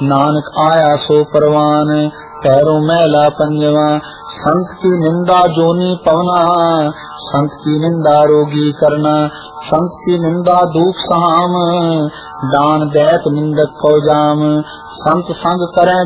नानक आया सो परवान, पैरों मैला पंजवा। संत की निंदा जोनी पवना, संत की निंदा रोगी करना। संत की निंदा दुख सहाम, दान दैत निंदक को जाम। संत संग करें